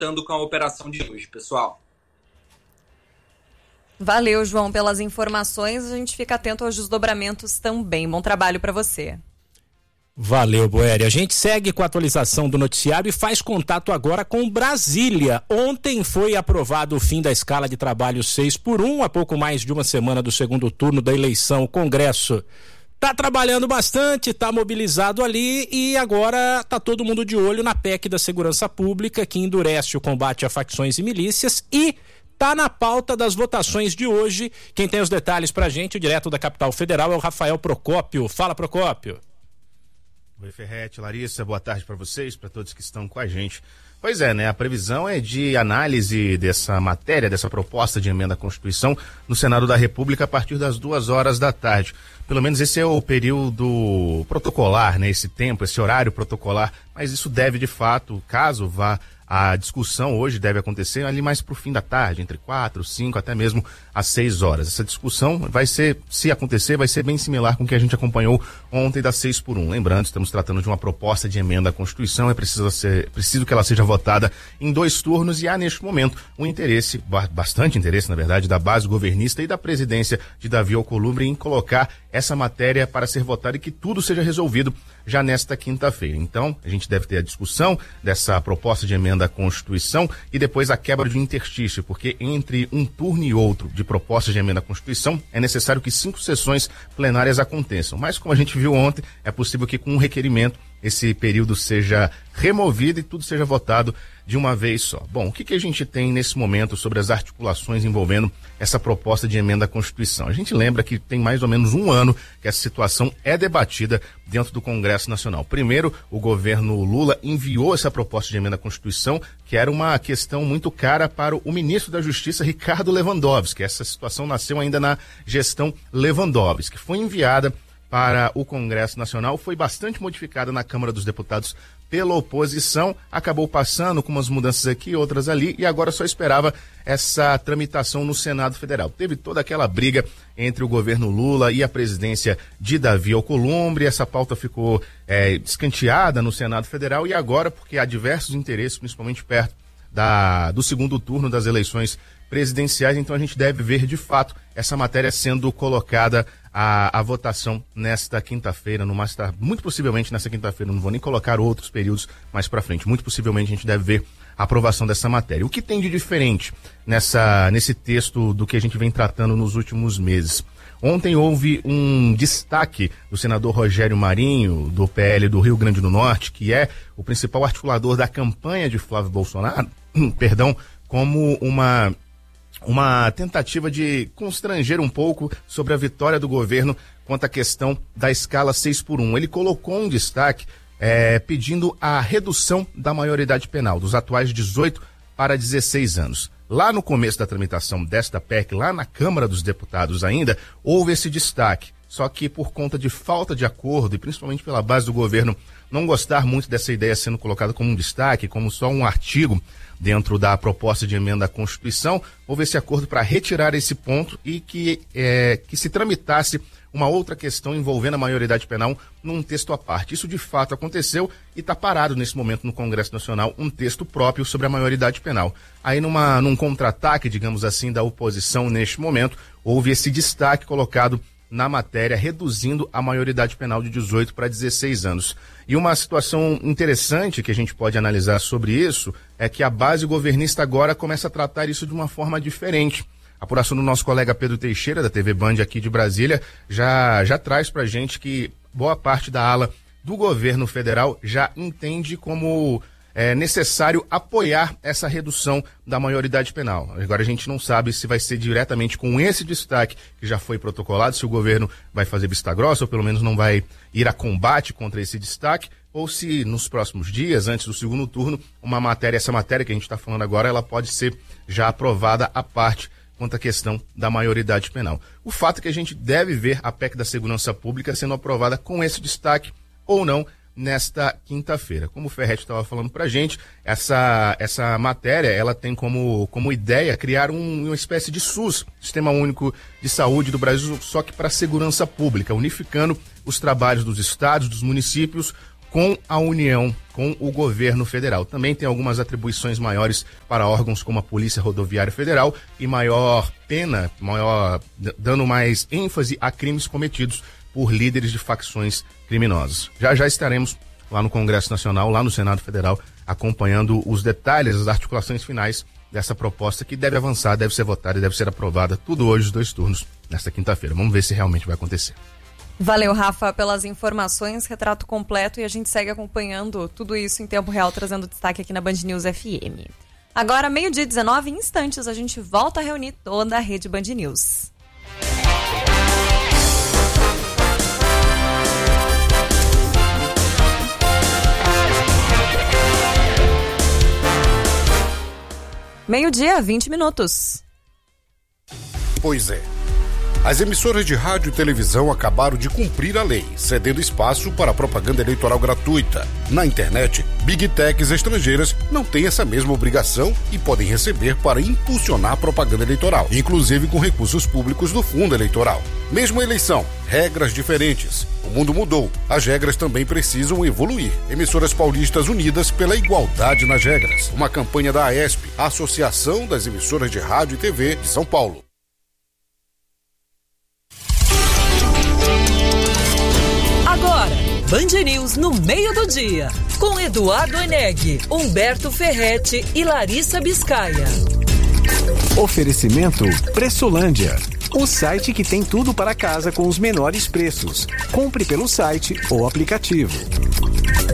voltando com a operação de hoje, pessoal. Valeu, João, pelas informações. A gente fica atento aos desdobramentos também. Bom trabalho para você. Valeu, Boeri. A gente segue com a atualização do noticiário e faz contato agora com Brasília. Ontem foi aprovado o fim da escala de trabalho 6x1, há pouco mais de uma semana do segundo turno da eleição. O Congresso tá trabalhando bastante, tá mobilizado ali e agora tá todo mundo de olho na PEC da Segurança Pública, que endurece o combate a facções e milícias e tá na pauta das votações de hoje. Quem tem os detalhes pra gente, direto da capital federal, é o Rafael Procópio. Fala, Procópio. Oi, Ferretti, Larissa, boa tarde para vocês, para todos que estão com a gente. Pois é, né? A previsão é de análise dessa matéria, dessa proposta de emenda à Constituição no Senado da República a partir das 2h da tarde. Pelo menos esse é o período protocolar, né? Esse tempo, esse horário protocolar, mas isso deve de fato, caso vá a discussão hoje, deve acontecer ali mais para o fim da tarde, entre 4, 5, até mesmo às 6 horas. Essa discussão vai ser, se acontecer, vai ser bem similar com o que a gente acompanhou ontem da 6x1. Lembrando, estamos tratando de uma proposta de emenda à Constituição, é preciso que ela seja votada em 2 turnos e há neste momento um interesse, bastante interesse na verdade, da base governista e da presidência de Davi Alcolumbre em colocar essa matéria para ser votada e que tudo seja resolvido já nesta quinta-feira. Então, a gente deve ter a discussão dessa proposta de emenda à Constituição e depois a quebra de interstício, porque entre um turno e outro de propostas de emenda à Constituição é necessário que 5 sessões plenárias aconteçam. Mas, como a gente viu ontem, é possível que com um requerimento esse período seja removido e tudo seja votado de uma vez só. Bom, o que a gente tem nesse momento sobre as articulações envolvendo essa proposta de emenda à Constituição? A gente lembra que tem mais ou menos um ano que essa situação é debatida dentro do Congresso Nacional. Primeiro, o governo Lula enviou essa proposta de emenda à Constituição, que era uma questão muito cara para o ministro da Justiça, Ricardo Lewandowski. Essa situação nasceu ainda na gestão Lewandowski, que foi enviada para o Congresso Nacional, foi bastante modificada na Câmara dos Deputados pela oposição, acabou passando com umas mudanças aqui, outras ali, e agora só esperava essa tramitação no Senado Federal. Teve toda aquela briga entre o governo Lula e a presidência de Davi Alcolumbre, essa pauta ficou escanteada no Senado Federal, e agora, porque há diversos interesses, principalmente perto do segundo turno das eleições presidenciais, então a gente deve ver de fato essa matéria sendo colocada à votação nesta quinta-feira, muito possivelmente nessa quinta-feira, não vou nem colocar outros períodos mais para frente, muito possivelmente a gente deve ver a aprovação dessa matéria. O que tem de diferente nesse texto do que a gente vem tratando nos últimos meses? Ontem houve um destaque do senador Rogério Marinho, do PL do Rio Grande do Norte, que é o principal articulador da campanha de Flávio Bolsonaro, como uma tentativa de constranger um pouco sobre a vitória do governo quanto à questão da escala 6x1. Ele colocou um destaque pedindo a redução da maioridade penal, dos atuais 18 para 16 anos. Lá no começo da tramitação desta PEC, lá na Câmara dos Deputados ainda, houve esse destaque. Só que por conta de falta de acordo e principalmente pela base do governo não gostar muito dessa ideia sendo colocada como um destaque, como só um artigo dentro da proposta de emenda à Constituição, houve esse acordo para retirar esse ponto e que se tramitasse uma outra questão envolvendo a maioridade penal num texto à parte. Isso de fato aconteceu e está parado nesse momento no Congresso Nacional um texto próprio sobre a maioridade penal. Aí num contra-ataque, digamos assim, da oposição neste momento, houve esse destaque colocado na matéria, reduzindo a maioridade penal de 18 para 16 anos. E uma situação interessante que a gente pode analisar sobre isso é que a base governista agora começa a tratar isso de uma forma diferente. A apuração do nosso colega Pedro Teixeira, da TV Band aqui de Brasília, já traz pra gente que boa parte da ala do governo federal já entende como necessário apoiar essa redução da maioridade penal. Agora a gente não sabe se vai ser diretamente com esse destaque que já foi protocolado, se o governo vai fazer vista grossa ou pelo menos não vai ir a combate contra esse destaque, ou se nos próximos dias, antes do segundo turno, essa matéria que a gente está falando agora, ela pode ser já aprovada à parte quanto à questão da maioridade penal. O fato é que a gente deve ver a PEC da Segurança Pública sendo aprovada com esse destaque ou não nesta quinta-feira. Como o Ferretti estava falando pra gente, essa matéria, ela tem como ideia criar uma espécie de SUS, Sistema Único de Saúde do Brasil, só que para a segurança pública, unificando os trabalhos dos estados, dos municípios, com a União, com o governo federal. Também tem algumas atribuições maiores para órgãos como a Polícia Rodoviária Federal e maior pena, dando mais ênfase a crimes cometidos por líderes de facções criminosas. Já estaremos lá no Congresso Nacional, lá no Senado Federal, acompanhando os detalhes, as articulações finais dessa proposta que deve avançar, deve ser votada e deve ser aprovada tudo hoje, os 2 turnos, nesta quinta-feira. Vamos ver se realmente vai acontecer. Valeu, Rafa, pelas informações, retrato completo, e a gente segue acompanhando tudo isso em tempo real, trazendo destaque aqui na Band News FM. Agora, 12h19, em instantes, a gente volta a reunir toda a rede Band News. Meio-dia, 20 minutos. Pois é. As emissoras de rádio e televisão acabaram de cumprir a lei, cedendo espaço para propaganda eleitoral gratuita. Na internet, Big Techs estrangeiras não têm essa mesma obrigação e podem receber para impulsionar propaganda eleitoral, inclusive com recursos públicos do fundo eleitoral. Mesma eleição, regras diferentes. O mundo mudou, as regras também precisam evoluir. Emissoras paulistas unidas pela igualdade nas regras. Uma campanha da AESP, Associação das Emissoras de Rádio e TV de São Paulo. Agora, Band News no meio do dia, com Eduardo Eneg, Humberto Ferretti e Larissa Biscaia. Oferecimento Pressolândia, o site que tem tudo para casa com os menores preços. Compre pelo site ou aplicativo.